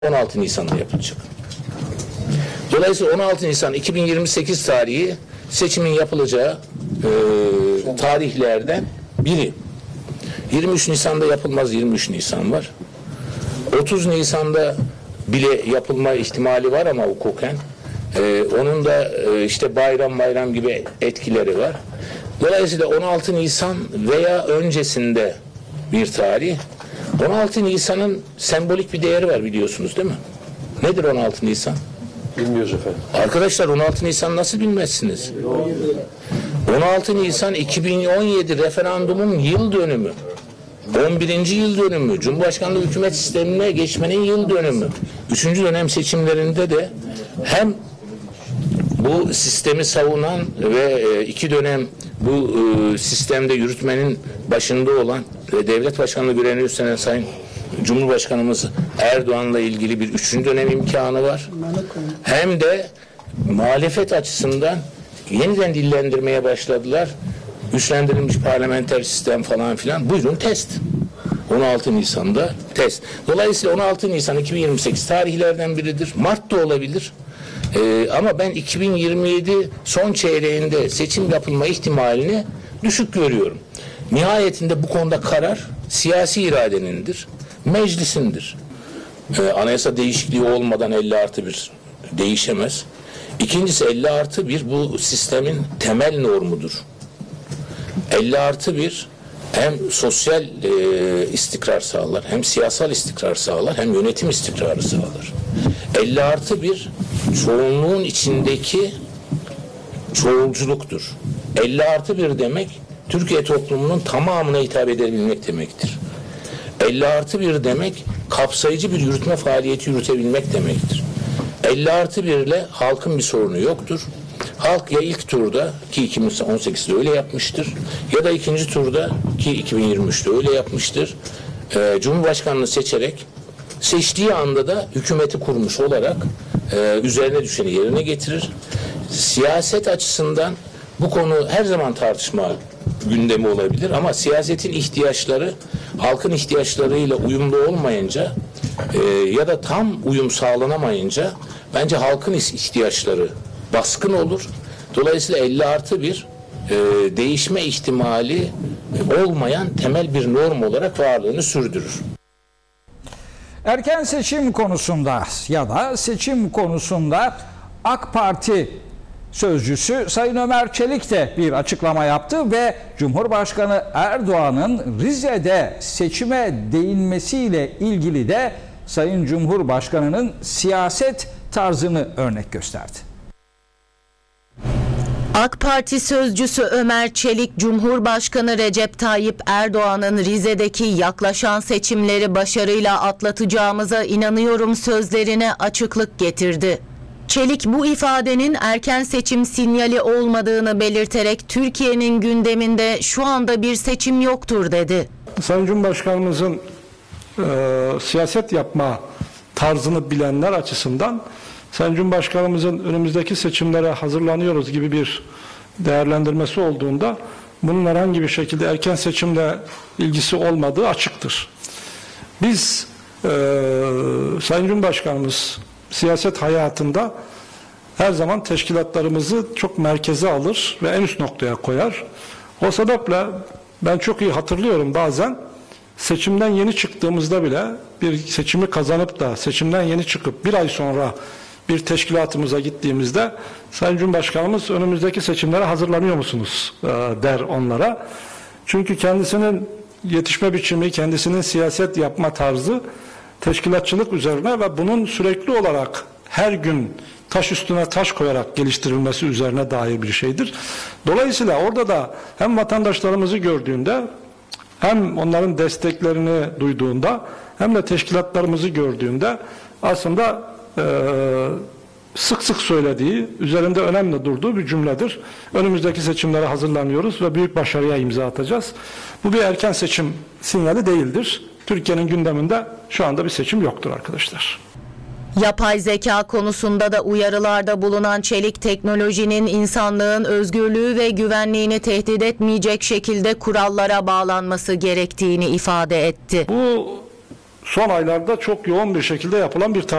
16 Nisan'da yapılacak. Dolayısıyla 16 Nisan 2028 tarihi seçimin yapılacağı tarihlerden biri. 23 Nisan'da yapılmaz, 23 Nisan var. 30 Nisan'da bile yapılma ihtimali var ama hukuken. Onun da işte bayram gibi etkileri var. Dolayısıyla 16 Nisan veya öncesinde bir tarih. 16 Nisan'ın sembolik bir değeri var, biliyorsunuz değil mi? Nedir 16 Nisan? Bilmiyoruz efendim. Arkadaşlar, 16 Nisan nasıl bilmezsiniz? 16 Nisan 2017 referandumun yıl dönümü. 11. yıl dönümü. Cumhurbaşkanlığı hükümet sistemine geçmenin yıl dönümü. 3. dönem seçimlerinde de hem bu sistemi savunan ve 2 dönem bu sistemde yürütmenin başında olan ve devlet başkanlığı görevini üstlenen Sayın Cumhurbaşkanımız Erdoğan'la ilgili bir 3. dönem imkanı var. Hem de muhalefet açısından yeniden dillendirmeye başladılar. Güçlendirilmiş parlamenter sistem falan filan. Buyurun test. 16 Nisan'da test. Dolayısıyla 16 Nisan 2028 tarihlerden biridir. Mart da olabilir. Ama ben 2027 son çeyreğinde seçim yapılma ihtimalini düşük görüyorum. Nihayetinde bu konuda karar siyasi iradenindir, meclisindir. Anayasa değişikliği olmadan 50+1 değişemez. İkincisi, 50+1 bu sistemin temel normudur. 50+1 hem sosyal istikrar sağlar, hem siyasal istikrar sağlar, hem yönetim istikrarı sağlar. 50+1 çoğunluğun içindeki çoğulculuktur. 50+1 demek Türkiye toplumunun tamamına hitap edebilmek demektir. 50+1 demek kapsayıcı bir yürütme faaliyeti yürütebilmek demektir. 50+1 ile halkın bir sorunu yoktur. Halk ya ilk turda, ki 2018'de öyle yapmıştır, ya da ikinci turda, ki 2023'te öyle yapmıştır, Cumhurbaşkanını seçerek, seçtiği anda da hükümeti kurmuş olarak üzerine düşeni yerine getirir. Siyaset açısından bu konu her zaman tartışma gündemi olabilir ama siyasetin ihtiyaçları halkın ihtiyaçlarıyla uyumlu olmayınca ya da tam uyum sağlanamayınca bence halkın ihtiyaçları baskın olur. Dolayısıyla 50+1 değişme ihtimali olmayan temel bir norm olarak varlığını sürdürür. Erken seçim konusunda ya da seçim konusunda AK Parti sözcüsü Sayın Ömer Çelik de bir açıklama yaptı ve Cumhurbaşkanı Erdoğan'ın Rize'de seçime değinmesiyle ilgili de Sayın Cumhurbaşkanı'nın siyaset tarzını örnek gösterdi. AK Parti sözcüsü Ömer Çelik, Cumhurbaşkanı Recep Tayyip Erdoğan'ın Rize'deki yaklaşan seçimleri başarıyla atlatacağımıza inanıyorum sözlerine açıklık getirdi. Çelik bu ifadenin erken seçim sinyali olmadığını belirterek Türkiye'nin gündeminde şu anda bir seçim yoktur dedi. Sayın Cumhurbaşkanımızın siyaset yapma tarzını bilenler açısından Sayın Cumhurbaşkanımızın önümüzdeki seçimlere hazırlanıyoruz gibi bir değerlendirmesi olduğunda bunun herhangi bir şekilde erken seçimle ilgisi olmadığı açıktır. Biz Sayın Cumhurbaşkanımız siyaset hayatında her zaman teşkilatlarımızı çok merkeze alır ve en üst noktaya koyar. O sebeple ben çok iyi hatırlıyorum, bazen seçimden yeni çıktığımızda bile bir seçimi kazanıp da seçimden yeni çıkıp bir ay sonra bir teşkilatımıza gittiğimizde Sayın Cumhurbaşkanımız önümüzdeki seçimlere hazırlanıyor musunuz der onlara. Çünkü kendisinin yetişme biçimi, kendisinin siyaset yapma tarzı teşkilatçılık üzerine ve bunun sürekli olarak her gün taş üstüne taş koyarak geliştirilmesi üzerine dair bir şeydir. Dolayısıyla orada da hem vatandaşlarımızı gördüğünde, hem onların desteklerini duyduğunda, hem de teşkilatlarımızı gördüğünde aslında sık sık söylediği, üzerinde önemli durduğu bir cümledir. Önümüzdeki seçimlere hazırlanıyoruz ve büyük başarıya imza atacağız. Bu bir erken seçim sinyali değildir. Türkiye'nin gündeminde şu anda bir seçim yoktur arkadaşlar. Yapay zeka konusunda da uyarılarda bulunan Çelik, teknolojinin insanlığın özgürlüğü ve güvenliğini tehdit etmeyecek şekilde kurallara bağlanması gerektiğini ifade etti. Bu son aylarda çok yoğun bir şekilde yapılan bir